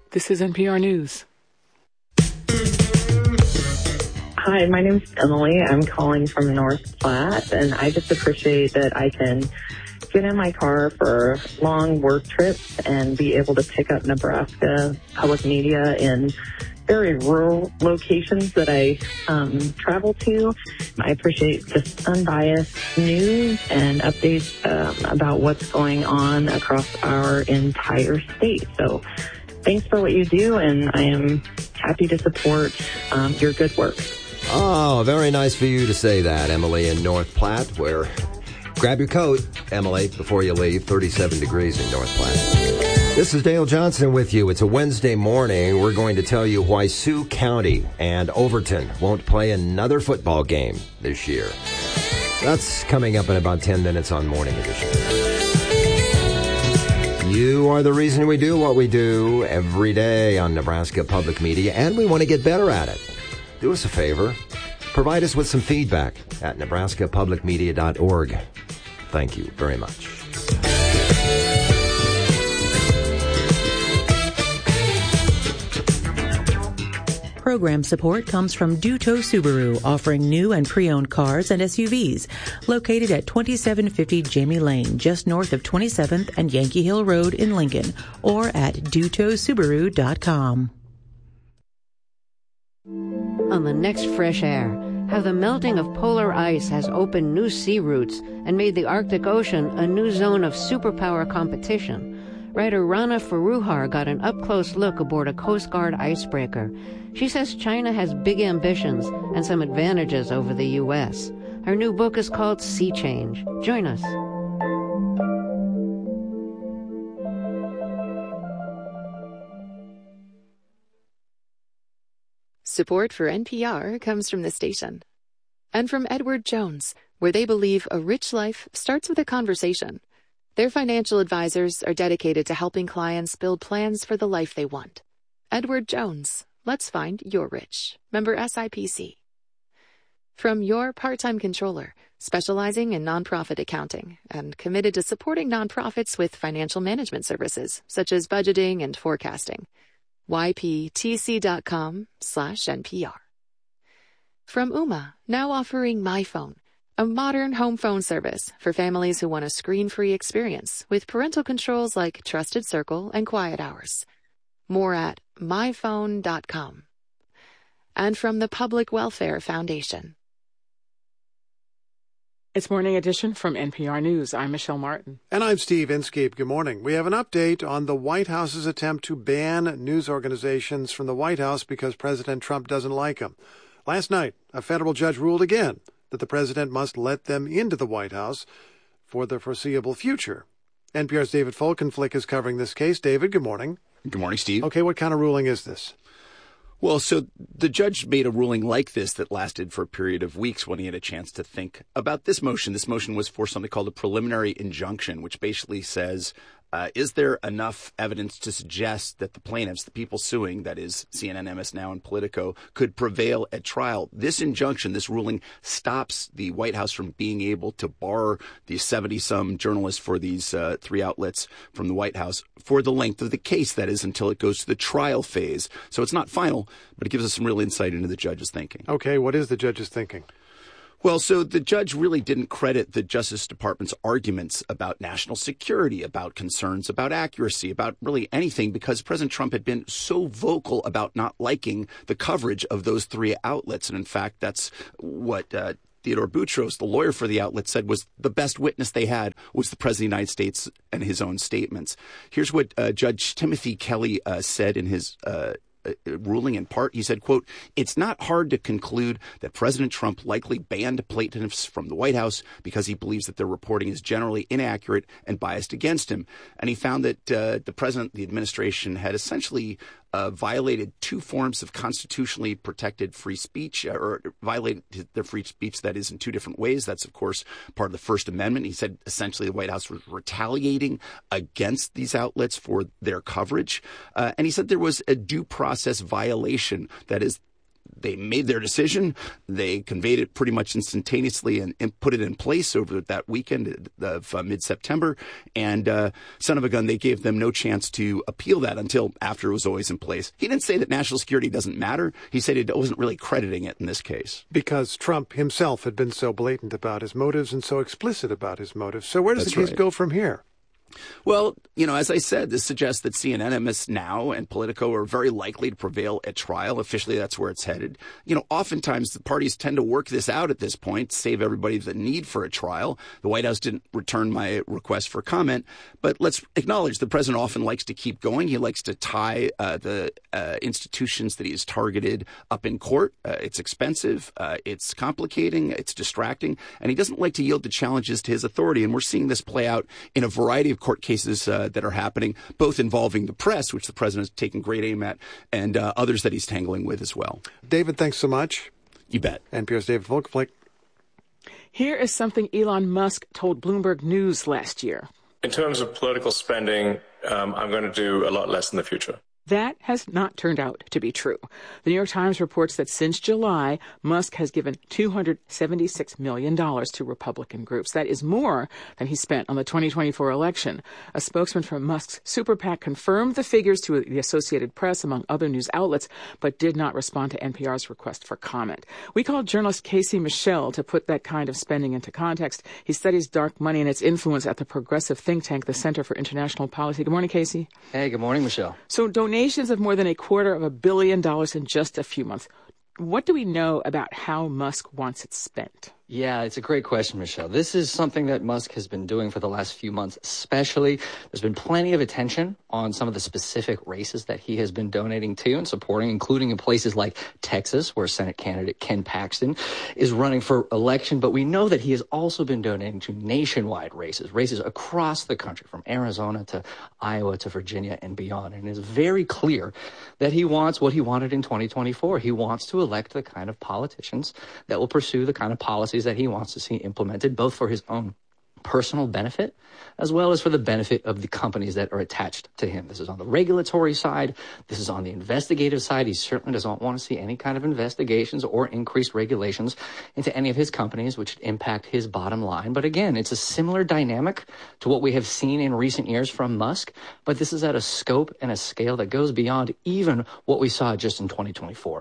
This is NPR News. Hi, my name is Emily. I'm calling from North Platte, and I just appreciate that I can get in my car for long work trips and be able to pick up Nebraska public media in very rural locations that I travel to. I appreciate just unbiased news and updates about what's going on across our entire state. So thanks for what you do, and I am happy to support your good work. Oh, very nice for you to say that, Emily, in North Platte, where grab your coat, Emily, before you leave. 37 degrees in North Platte. This is Dale Johnson with you. It's a Wednesday morning. We're going to tell you why Sioux County and Overton won't play another football game this year. That's coming up in about 10 minutes on Morning Edition. You are the reason we do what we do every day on Nebraska Public Media, and we want to get better at it. Do us a favor. Provide us with some feedback at nebraskapublicmedia.org. Thank you very much. Program support comes from Duto Subaru, offering new and pre-owned cars and SUVs. Located at 2750 Jamie Lane, just north of 27th and Yankee Hill Road in Lincoln, or at dutosubaru.com. On the next Fresh Air, how the melting of polar ice has opened new sea routes and made the Arctic Ocean a new zone of superpower competition. Writer Rana Faruhar got an up-close look aboard a Coast Guard icebreaker. She says China has big ambitions and some advantages over the U.S. Her new book is called Sea Change. Join us. Support for NPR comes from the station. And from Edward Jones, where they believe a rich life starts with a conversation. Their financial advisors are dedicated to helping clients build plans for the life they want. Edward Jones, let's find your rich. Member SIPC. From Your Part-Time Controller, specializing in nonprofit accounting and committed to supporting nonprofits with financial management services, such as budgeting and forecasting. yptc.com/NPR. From Ooma, now offering MyPhone, a modern home phone service for families who want a screen-free experience with parental controls like Trusted Circle and Quiet Hours. More at myphone.com. And from the Public Welfare Foundation. It's Morning Edition from NPR News. I'm Michelle Martin. And I'm Steve Inskeep. Good morning. We have an update on the White House's attempt to ban news organizations from the White House because President Trump doesn't like them. Last night, a federal judge ruled again that the president must let them into the White House for the foreseeable future. NPR's David Folkenflik is covering this case. David, good morning. Good morning, Steve. Okay, what kind of ruling is this? Well, so the judge made a ruling like this that lasted for a period of weeks when he had a chance to think about this motion. This motion was for something called a preliminary injunction, which basically says, is there enough evidence to suggest that the plaintiffs, the people suing, that is CNN, MS Now, and Politico, could prevail at trial? This injunction, this ruling, stops the White House from being able to bar the 70-some journalists for these three outlets from the White House for the length of the case, that is, until it goes to the trial phase. So it's not final, but it gives us some real insight into the judge's thinking. Okay, what is the judge's thinking? Well, so the judge really didn't credit the Justice Department's arguments about national security, about concerns about accuracy, about really anything, because President Trump had been so vocal about not liking the coverage of those three outlets. And in fact, that's what Theodore Boutros, the lawyer for the outlet, said was the best witness they had was the President of the United States and his own statements. Here's what Judge Timothy Kelly said in his ruling in part. He said, quote, "It's not hard to conclude that President Trump likely banned plaintiffs from the White House because he believes that their reporting is generally inaccurate and biased against him." And he found that the president, the administration, had essentially violated two forms of constitutionally protected free speech, or violated their free speech, that is, in two different ways. That's, of course, part of the First Amendment. He said essentially the White House was retaliating against these outlets for their coverage. And he said there was a due process violation, that is, they made their decision. They conveyed it pretty much instantaneously and put it in place over that weekend of mid-September. And son of a gun, they gave them no chance to appeal that until after it was always in place. He didn't say that national security doesn't matter. He said he wasn't really crediting it in this case. Because Trump himself had been so blatant about his motives and so explicit about his motives. So where does the case go from here? Well, as I said, this suggests that CNN, MS Now, and Politico are very likely to prevail at trial. Officially, that's where it's headed. Oftentimes the parties tend to work this out at this point, save everybody the need for a trial. The White House didn't return my request for comment, but let's acknowledge the president often likes to keep going. He likes to tie the institutions that he has targeted up in court. It's expensive, it's complicating, it's distracting, and he doesn't like to yield to challenges to his authority. And we're seeing this play out in a variety of court cases that are happening, both involving the press, which the president is taking great aim at, and others that he's tangling with as well. David, thanks so much. You bet. NPR's David Volkenflik. Here is something Elon Musk told Bloomberg News last year. In terms of political spending, I'm going to do a lot less in the future. That has not turned out to be true. The New York Times reports that since July, Musk has given $276 million to Republican groups. That is more than he spent on the 2024 election. A spokesman from Musk's super PAC confirmed the figures to the Associated Press, among other news outlets, but did not respond to NPR's request for comment. We called journalist Casey Michel to put that kind of spending into context. He studies dark money and its influence at the progressive think tank, the Center for International Policy. Good morning, Casey. Hey, good morning, Michelle. So donations of more than $250 million in just a few months. What do we know about how Musk wants it spent? Yeah, it's a great question, Michelle. This is something that Musk has been doing for the last few months, especially. There's been plenty of attention on some of the specific races that he has been donating to and supporting, including in places like Texas, where Senate candidate Ken Paxton is running for election. But we know that he has also been donating to nationwide races across the country, from Arizona to Iowa to Virginia and beyond. And it is very clear that he wants what he wanted in 2024. He wants to elect the kind of politicians that will pursue the kind of policies that he wants to see implemented, both for his own personal benefit as well as for the benefit of the companies that are attached to him. This is on the regulatory side. This is on the investigative side. He certainly doesn't want to see any kind of investigations or increased regulations into any of his companies, which impact his bottom line. But again, it's a similar dynamic to what we have seen in recent years from Musk, but this is at a scope and a scale that goes beyond even what we saw just in 2024.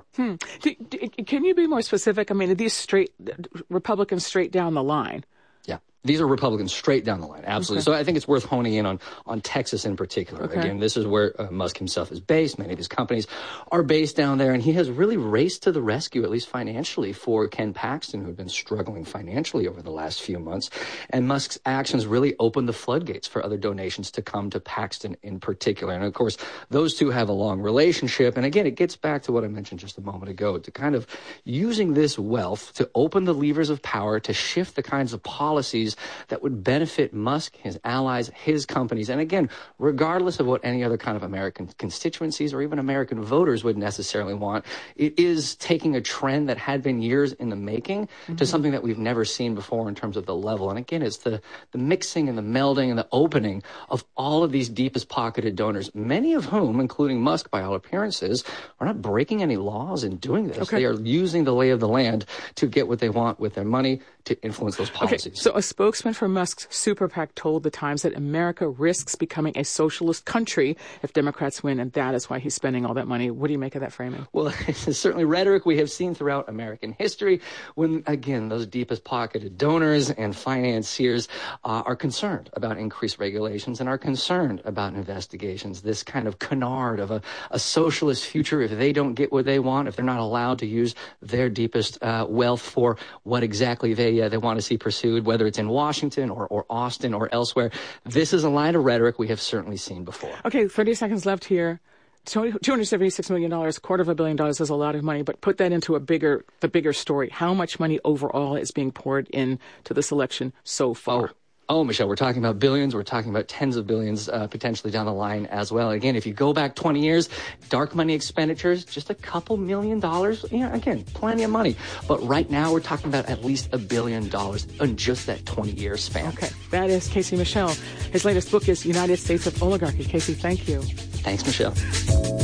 Can you be more specific? I mean, are these Republicans straight down the line? Yeah, these are Republicans straight down the line. Absolutely. Okay. So I think it's worth honing in on Texas in particular. Okay. Again, this is where Musk himself is based. Many of his companies are based down there, and he has really raced to the rescue, at least financially, for Ken Paxton, who had been struggling financially over the last few months. And Musk's actions really opened the floodgates for other donations to come to Paxton in particular. And of course, those two have a long relationship. And again, it gets back to what I mentioned just a moment ago, to kind of using this wealth to open the levers of power, to shift the kinds of policies that would benefit Musk, his allies, his companies. And again, regardless of what any other kind of American constituencies or even American voters would necessarily want, it is taking a trend that had been years in the making to something that we've never seen before in terms of the level. And again, it's the mixing and the melding and the opening of all of these deepest pocketed donors, many of whom, including Musk by all appearances, are not breaking any laws in doing this. Okay. They are using the lay of the land to get what they want with their money, to influence those policies. Okay, so a spokesman for Musk's super PAC told the Times that America risks becoming a socialist country if Democrats win, and that is why he's spending all that money. What do you make of that framing? Well, it's certainly rhetoric we have seen throughout American history when, again, those deepest pocketed donors and financiers are concerned about increased regulations and are concerned about investigations. This kind of canard of a socialist future, if they don't get what they want, if they're not allowed to use their deepest wealth for what exactly they want to see pursued, whether it's in Washington or Austin or elsewhere. This is a line of rhetoric we have certainly seen before. Okay, 30 seconds left here. $276 million, $250 million is a lot of money, but put that into the bigger story. How much money overall is being poured into this election so far? Oh, Michelle, we're talking about billions. We're talking about tens of billions potentially down the line as well. Again, if you go back 20 years, dark money expenditures, just a couple $1 million. Again, plenty of money. But right now, we're talking about at least $1 billion in just that 20-year span. Okay, that is Casey Michel. His latest book is United States of Oligarchy. Casey, thank you. Thanks, Michelle.